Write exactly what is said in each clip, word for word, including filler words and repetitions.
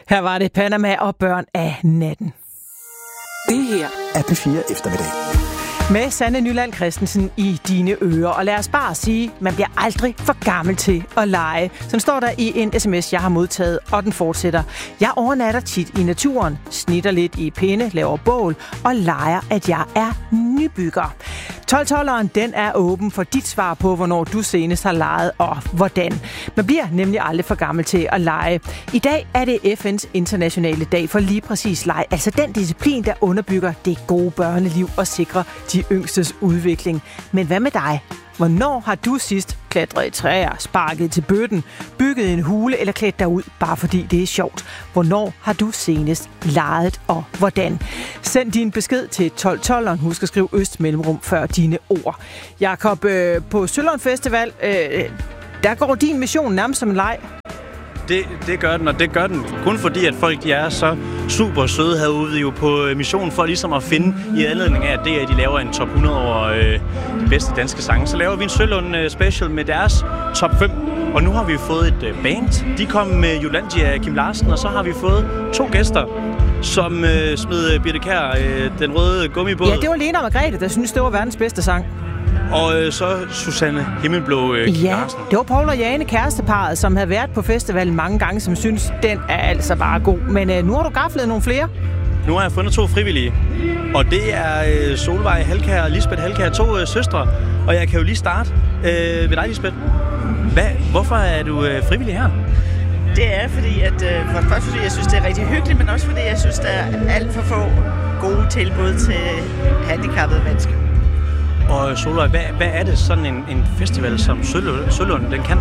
Her var det Panama og børn af natten. Det her er P fire Eftermiddag. Med Sanne Nyland Christensen i dine ører. Og lad os bare sige, man bliver aldrig for gammel til at lege. Sådan står der i en sms, jeg har modtaget, og den fortsætter. Jeg overnatter tit i naturen, snitter lidt i pinde, laver bål og leger, at jeg er nybygger. tolv-tolveren, den er åben for dit svar på, hvornår du senest har leget og hvordan. Man bliver nemlig aldrig for gammel til at lege. I dag er det F N's internationale dag for lige præcis leg. Altså den disciplin, der underbygger det gode børneliv og sikrer de yngstes udvikling. Men hvad med dig? Hvornår har du sidst klatret i træer, sparket til bøtten, bygget en hule eller klædt dig ud, bare fordi det er sjovt? Hvornår har du senest leget, og hvordan? Send din besked til tolv-tolveren. Husk at skrive øst mellemrum før dine ord. Jakob, øh, på Sølund Festival, øh, der går din mission nærmest som en leg. Det, det gør den, og det gør den kun fordi, at folk de er så super søde herude jo på missionen for ligesom at finde i anledning af, at det er, at de laver en top hundrede over øh, de bedste danske sange. Så laver vi en Sølund øh, special med deres top fem, og nu har vi fået et øh, band. De kom med Jolandia og Kim Larsen, og så har vi fået to gæster, som øh, smed Birthe Kjær, øh, den røde gummibåd. Ja, det var Lena og Margrethe, der synes det var verdens bedste sang. Og øh, så Susanne Himmelblå øh, Ja, Larsen. det var Paul og Jane, kæresteparret, som havde været på festivalen mange gange, som synes, den er altså bare god. Men øh, nu har du gaflet nogle flere. Nu har jeg fundet to frivillige, og det er øh, Solvej Halkær og Lisbeth Halkær, to øh, søstre. Og jeg kan jo lige starte øh, ved dig, Lisbeth. Hvad, hvorfor er du øh, frivillig her? Det er fordi, at øh, for det første fordi jeg synes, det er rigtig hyggeligt, men også fordi jeg synes, der er alt for få gode tilbud til handicappede mennesker. Og Solvej, hvad, hvad er det sådan en, en festival som Sølund, Sølund, den kan?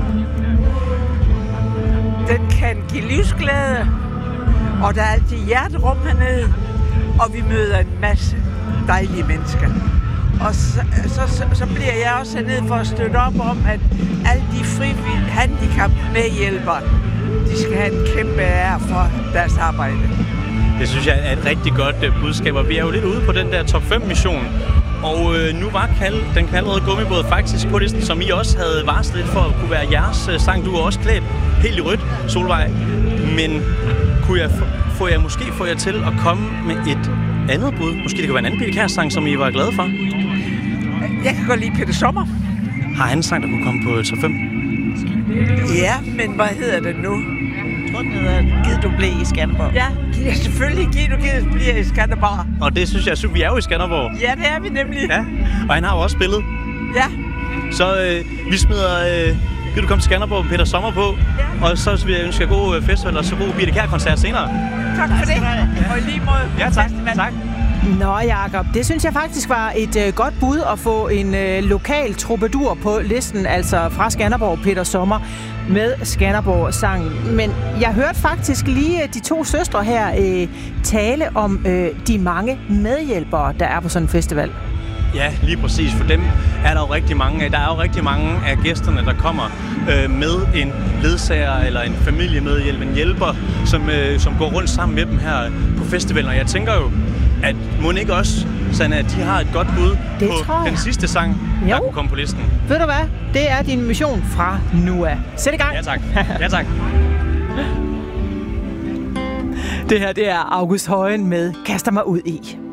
Den kan give livsglæde, og der er altid hjerterum hernede, og vi møder en masse dejlige mennesker. Og så, så, så, så bliver jeg også hernede for at støtte op om, at alle de frivillige handicap-medhjælpere, de skal have en kæmpe ære for deres arbejde. Det synes jeg er et rigtig godt uh, budskab, og vi er jo lidt ude på den der top fem mission. Og øh, nu var kald, den kaldrøde gummibåd faktisk på listen, som I også havde varslet for at kunne være jeres øh, sang. Du er også klædt helt i rødt, Solvej. Men kunne jeg få jer, måske få jer til at komme med et andet bud? Måske det kunne være en anden Birthe Kjær-sang, som I var glade for? Jeg kan godt lide Peter Sommer. Har han en sang, der kunne komme på top fem? Ja, men hvad hedder det nu? Jeg tror, den hedder Gid du blev i Skanderborg. Ja, ja selvfølgelig Gid du Gid bliver i Skanderborg. Og det synes jeg, vi er jo i Skanderborg. Ja, det er vi nemlig. Ja, og han har jo også spillet. Ja. Så øh, vi smider øh, Gid du komme til Skanderborg med Peter Sommer på. Ja. Og så vil jeg ønske jer god festival og så god Birthe Kjær-koncert senere. Tak for det. Ja. Og i lige måde. Ja, tak. tak. Nå, Jakob, det synes jeg faktisk var et øh, godt bud at få en øh, lokal troubadour på listen, altså fra Skanderborg, Peter Sommer, med Skanderborg-sangen. Men jeg hørte faktisk lige de to søstre her øh, tale om øh, de mange medhjælpere, der er på sådan en festival. Ja, lige præcis. For dem er der jo rigtig mange af. Der er jo rigtig mange af gæsterne, der kommer øh, med en ledsager eller en familiemedhjælp, en hjælper, som, øh, som går rundt sammen med dem her på festivalen. Og jeg tænker jo, at må ikke også, Sanne, at de har et godt bud det på den sidste sang, jo. Der kunne komme på listen. Ved du hvad? Det er din mission fra nu af. Sæt i gang. Ja tak. Ja tak. Det her, det er August Højen med Kaster mig ud i.